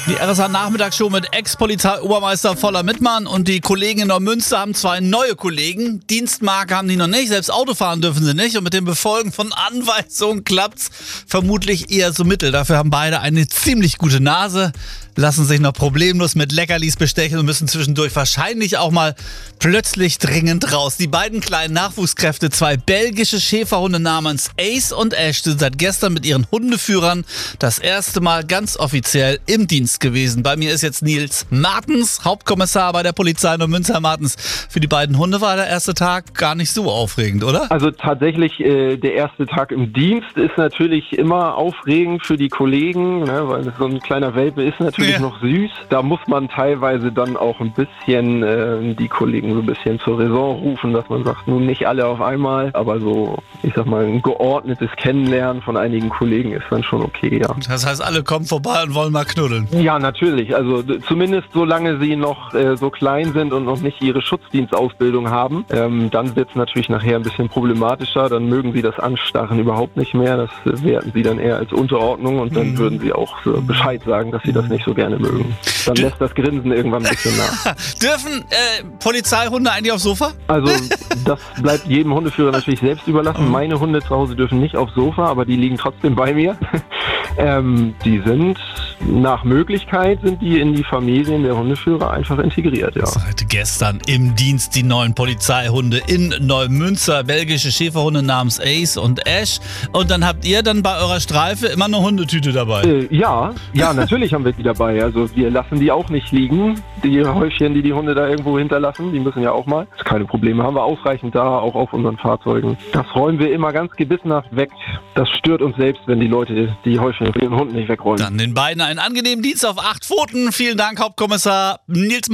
Die RSA-Nachmittagsshow mit Ex-Polizei-Obermeister Voller Mittmann und die Kollegen in Neumünster haben 2 neue Kollegen. Dienstmarke haben die noch nicht, selbst Auto fahren dürfen sie nicht und mit dem Befolgen von Anweisungen klappt's vermutlich eher so mittel. Dafür haben beide eine ziemlich gute Nase, lassen sich noch problemlos mit Leckerlis bestechen und müssen zwischendurch wahrscheinlich auch mal plötzlich dringend raus. Die beiden kleinen Nachwuchskräfte, 2 belgische Schäferhunde namens Ace und Ash, sind seit gestern mit ihren Hundeführern das erste Mal ganz offiziell im Dienst gewesen. Bei mir ist jetzt Nils Martens, Hauptkommissar bei der Polizei Neumünster. Herr Martens, für die beiden Hunde war der erste Tag gar nicht so aufregend, oder? Also tatsächlich, der erste Tag im Dienst ist natürlich immer aufregend für die Kollegen, ne, weil so ein kleiner Welpe ist natürlich noch süß. Da muss man teilweise dann auch ein bisschen die Kollegen so ein bisschen zur Raison rufen, dass man sagt, nun nicht alle auf einmal, aber so, ich sag mal, ein geordnetes Kennenlernen von einigen Kollegen ist dann schon okay, ja. Das heißt, alle kommen vorbei und wollen mal knuddeln. Ja, natürlich. Also zumindest solange sie noch so klein sind und noch nicht ihre Schutzdienstausbildung haben, dann wird es natürlich nachher ein bisschen problematischer. Dann mögen sie das Anstarren überhaupt nicht mehr. Das werten sie dann eher als Unterordnung und dann würden sie auch Bescheid sagen, dass sie das nicht so gerne mögen. Dann lässt das Grinsen irgendwann ein bisschen nach. Dürfen Polizeihunde eigentlich aufs Sofa? Also das bleibt jedem Hundeführer natürlich selbst überlassen. Meine Hunde zu Hause dürfen nicht aufs Sofa, aber die liegen trotzdem bei mir. Die sind nach Möglichkeit in die Familien der Hundeführer einfach integriert, ja. Seit gestern im Dienst die neuen Polizeihunde in Neumünster, belgische Schäferhunde namens Ace und Ash. Und dann habt ihr dann bei eurer Streife immer eine Hundetüte dabei? Ja, natürlich haben wir die dabei. Also wir lassen die auch nicht liegen. Die Häufchen, die Hunde da irgendwo hinterlassen, die müssen ja auch mal. Das ist keine Probleme, haben wir ausreichend da, auch auf unseren Fahrzeugen. Das räumen wir immer ganz gewissenhaft weg. Das stört uns selbst, wenn die Leute die Häufchen von ihren Hunden nicht wegräumen. Dann den beiden einen angenehmen Dienst auf 8 Pfoten. Vielen Dank, Hauptkommissar Nils